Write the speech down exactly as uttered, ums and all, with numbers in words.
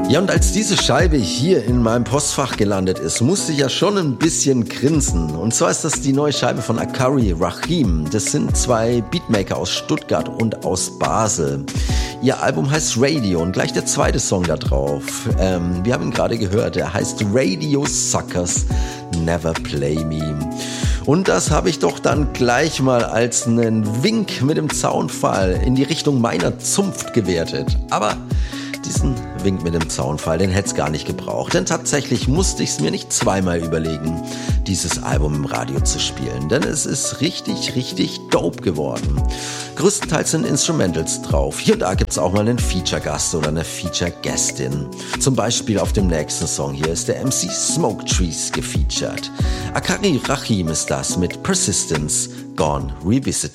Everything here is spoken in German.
Ja, und als diese Scheibe hier in meinem Postfach gelandet ist, musste ich ja schon ein bisschen grinsen. Und zwar ist das die neue Scheibe von Akari Rahim. Das sind zwei Beatmaker aus Stuttgart und aus Basel. Ihr Album heißt Radio und gleich der zweite Song da drauf. Ähm, wir haben ihn gerade gehört, er heißt Radio Suckers Never Play Me. Und das habe ich doch dann gleich mal als einen Wink mit dem Zaunpfahl in die Richtung meiner Zunft gewertet. Aber diesen Wink mit dem Zaunpfahl, den hätte es gar nicht gebraucht. Denn tatsächlich musste ich es mir nicht zweimal überlegen, dieses Album im Radio zu spielen. Denn es ist richtig, richtig dope geworden. Größtenteils sind Instrumentals drauf. Hier und da gibt es auch mal einen Feature-Gast oder eine Feature-Gästin. Zum Beispiel auf dem nächsten Song hier ist der M C Smoke Trees gefeatured. Akari Rahim ist das mit Persistence Gone Revisited.